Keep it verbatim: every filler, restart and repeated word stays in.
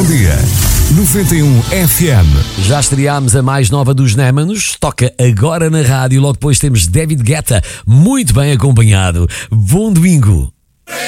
dia. noventa e um F M. Já estreámos a mais nova dos Némanos. Toca agora na rádio. Logo depois temos David Guetta, muito bem acompanhado. Bom domingo.